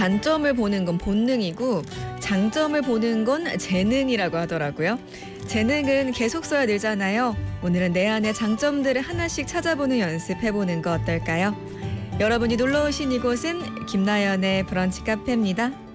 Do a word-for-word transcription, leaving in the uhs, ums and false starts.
단점을 보는 건 본능이고 장점을 보는 건 재능이라고 하더라고요. 재능은 계속 써야 늘잖아요. 오늘은 내 안의 장점들을 하나씩 찾아보는 연습 해보는 거 어떨까요? 여러분이 놀러 오신 이곳은 김나연의 브런치 카페입니다.